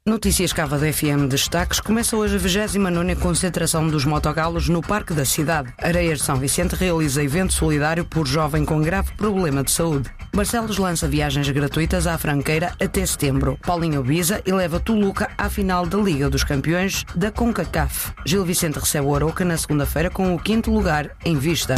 Notícias Cávado FM Destaques. Começa hoje a 29ª concentração dos motogalos no Parque da Cidade. Areias de São Vicente realiza evento solidário por jovem com grave problema de saúde. Barcelos lança viagens gratuitas à Franqueira até setembro. Paulinho Biza eleva Toluca à final da Liga dos Campeões da CONCACAF. Gil Vicente recebe o Arouca na segunda-feira com o 5º lugar em vista.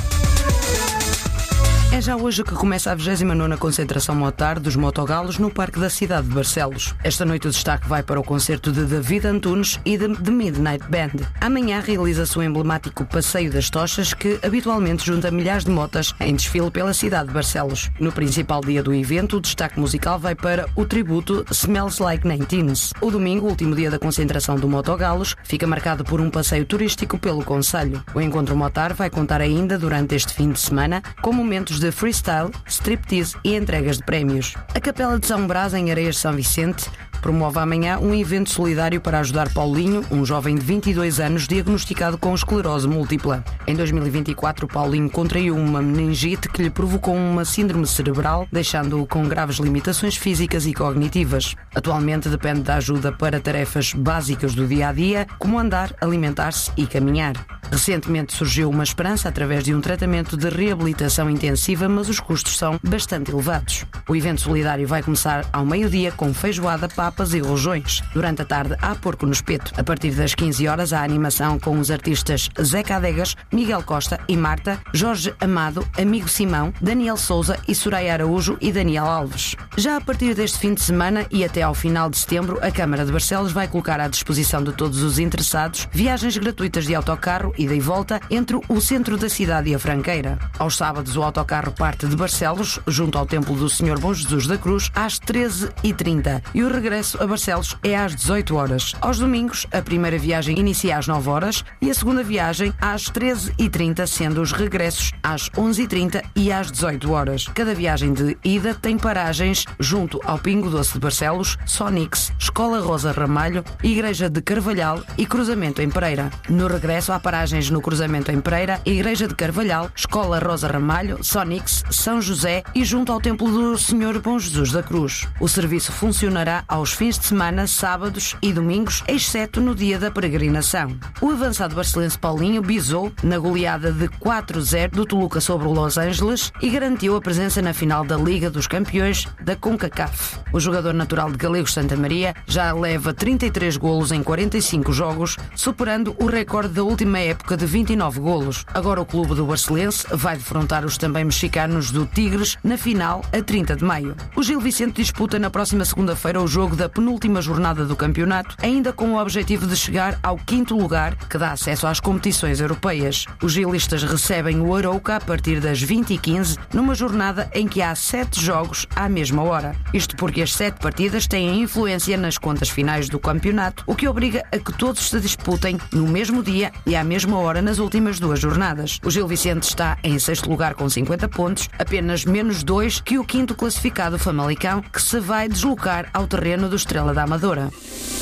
É já hoje que começa a 29ª concentração motar dos motogalos no Parque da Cidade de Barcelos. Esta noite o destaque vai para o concerto de David Antunes e de The Midnight Band. Amanhã realiza-se o emblemático Passeio das Tochas, que habitualmente junta milhares de motas em desfile pela cidade de Barcelos. No principal dia do evento, o destaque musical vai para o tributo Smells Like 19. O domingo, último dia da concentração do motogalos, fica marcado por um passeio turístico pelo concelho. O encontro motar vai contar ainda durante este fim de semana com momentos de freestyle, striptease e entregas de prémios. A Capela de São Brás, em Areias de São Vicente, promove amanhã um evento solidário para ajudar Paulinho, um jovem de 22 anos diagnosticado com esclerose múltipla. Em 2024, Paulinho contraiu uma meningite que lhe provocou uma síndrome cerebral, deixando-o com graves limitações físicas e cognitivas. Atualmente depende da ajuda para tarefas básicas do dia-a-dia, como andar, alimentar-se e caminhar. Recentemente surgiu uma esperança através de um tratamento de reabilitação intensiva, mas os custos são bastante elevados. O evento solidário vai começar ao meio-dia com feijoada, papas e rojões. Durante a tarde há porco no espeto. A partir das 15 horas há animação com os artistas Zé Cadegas, Miguel Costa e Marta, Jorge Amado, Amigo Simão, Daniel Souza e Soraya Araújo e Daniel Alves. Já a partir deste fim de semana e até ao final de setembro, a Câmara de Barcelos vai colocar à disposição de todos os interessados viagens gratuitas de autocarro ida e volta entre o centro da cidade e a Franqueira. Aos sábados o autocarro parte de Barcelos, junto ao Templo do Senhor Bom Jesus da Cruz, às 13h30 e o regresso a Barcelos é às 18 horas. Aos domingos, a primeira viagem inicia às 9 horas e a segunda viagem às 13h30, sendo os regressos às 11h30 e às 18 horas. Cada viagem de ida tem paragens junto ao Pingo Doce de Barcelos, Sonix, Escola Rosa Ramalho, Igreja de Carvalhal e Cruzamento em Pereira. No regresso há paragens no Cruzamento em Pereira, Igreja de Carvalhal, Escola Rosa Ramalho, Sonix, São José e junto ao Templo do Senhor Bom Jesus da Cruz. O serviço funcionará aos fins de semana, sábados e domingos, exceto no dia da peregrinação. O avançado barcelense Paulinho bisou na goleada de 4-0 do Toluca sobre o Los Angeles e garantiu a presença na final da Liga dos Campeões da CONCACAF. O jogador natural de Galegos Santa Maria já leva 33 golos em 45 jogos, superando o recorde da última época de 29 golos. Agora o clube do Barcelense vai defrontar os também mexicanos do Tigres na final a 30 de maio. O Gil Vicente disputa na próxima segunda-feira o jogo da penúltima jornada do campeonato, ainda com o objetivo de chegar ao 5º lugar, que dá acesso às competições europeias. Os gilistas recebem o Arouca a partir das 20h15, numa jornada em que há 7 jogos à mesma hora. Isto porque as 7 partidas têm influência nas contas finais do campeonato, o que obriga a que todos se disputem no mesmo dia e à mesma hora nas últimas 2 jornadas. O Gil Vicente está em 6º lugar com 50 pontos, apenas menos 2 que o 5º classificado Famalicão, que se vai deslocar ao terreno do Estrela da Amadora.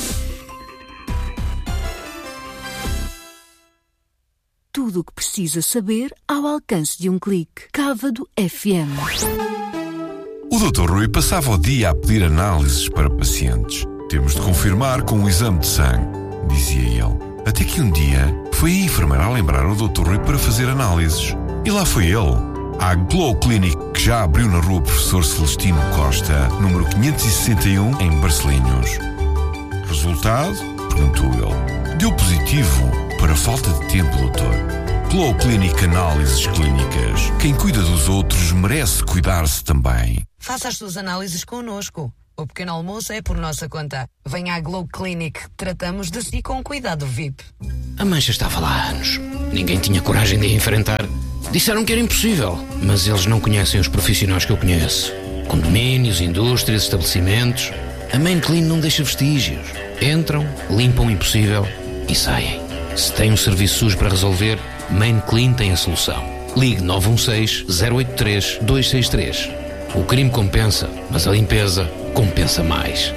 Tudo o que precisa saber ao alcance de um clique. Cávado FM. O Dr. Rui passava o dia a pedir análises para pacientes. Temos de confirmar com um exame de sangue, dizia ele. Até que um dia foi a enfermeira a lembrar o Dr. Rui para fazer análises. E lá foi ele, à Glow Clinic, que já abriu na rua Professor Celestino Costa, número 561, em Barcelinhos. Resultado? Perguntou ele. Deu positivo para falta de tempo, doutor. Glow Clinic Análises Clínicas. Quem cuida dos outros merece cuidar-se também. Faça as suas análises connosco. O pequeno almoço é por nossa conta. Venha à Glow Clinic. Tratamos de si com cuidado VIP. A mancha estava lá há anos. Ninguém tinha coragem de a enfrentar. Disseram que era impossível, mas eles não conhecem os profissionais que eu conheço. Condomínios, indústrias, estabelecimentos. A Main Clean não deixa vestígios. Entram, limpam o impossível e saem. Se tem um serviço sujo para resolver, Main Clean tem a solução. Ligue 916-083-263. O crime compensa, mas a limpeza compensa mais.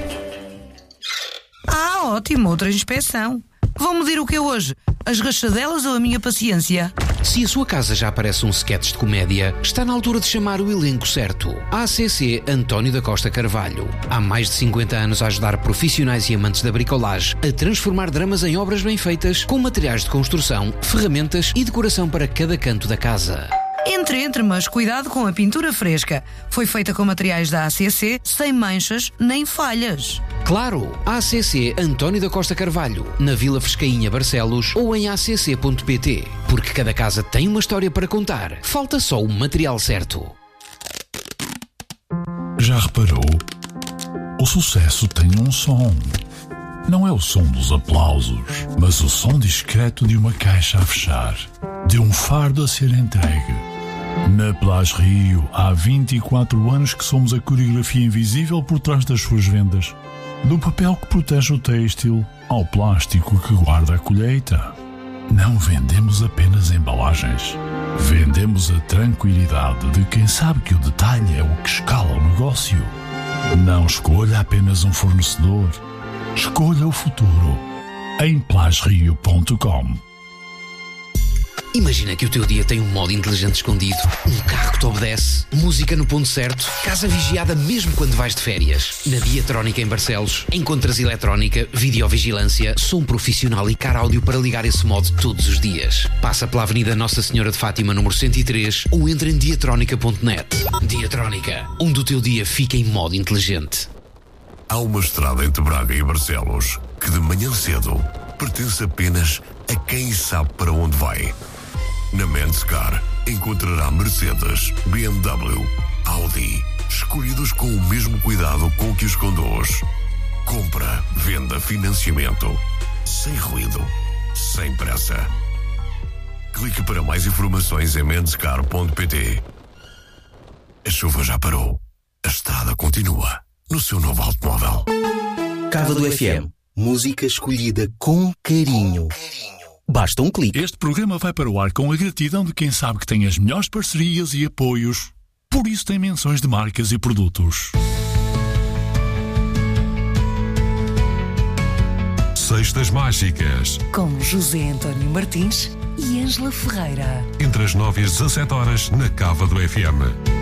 Ah, ótimo, outra inspeção. Vão medir o que é hoje? As rachadelas ou a minha paciência? Se a sua casa já parece um sketch de comédia, está na altura de chamar o elenco certo. ACC António da Costa Carvalho. Há mais de 50 anos a ajudar profissionais e amantes da bricolagem a transformar dramas em obras bem feitas, com materiais de construção, ferramentas e decoração para cada canto da casa. Entre, mas cuidado com a pintura fresca. Foi feita com materiais da ACC, sem manchas nem falhas. Claro, ACC António da Costa Carvalho, na Vila Frescainha, Barcelos, ou em acc.pt. Porque cada casa tem uma história para contar. Falta só o material certo. Já reparou? O sucesso tem um som. Não é o som dos aplausos, mas o som discreto de uma caixa a fechar, de um fardo a ser entregue. Na Plage Rio, há 24 anos que somos a coreografia invisível por trás das suas vendas. Do papel que protege o têxtil ao plástico que guarda a colheita. Não vendemos apenas embalagens. Vendemos a tranquilidade de quem sabe que o detalhe é o que escala o negócio. Não escolha apenas um fornecedor. Escolha o futuro em plagerio.com. Imagina que o teu dia tem um modo inteligente escondido, um carro que te obedece, música no ponto certo, casa vigiada mesmo quando vais de férias. Na Diatrónica em Barcelos, encontras eletrónica, videovigilância, som profissional e car áudio para ligar esse modo todos os dias. Passa pela Avenida Nossa Senhora de Fátima, número 103, ou entra em diatronica.net. Diatrónica, onde o teu dia fica em modo inteligente. Há uma estrada entre Braga e Barcelos que de manhã cedo pertence apenas a quem sabe para onde vai. Na Menscar encontrará Mercedes, BMW, Audi, escolhidos com o mesmo cuidado com que os conduz. Compra, venda, financiamento, sem ruído, sem pressa. Clique para mais informações em menscar.pt. A chuva já parou. A estrada continua no seu novo automóvel. Cávado FM. Música escolhida com carinho. Basta um clique. Este programa vai para o ar com a gratidão de quem sabe que tem as melhores parcerias e apoios. Por isso tem menções de marcas e produtos. Sextas Mágicas. Com José António Martins e Ângela Ferreira. Entre as 9 e as 17 horas na Cávado FM.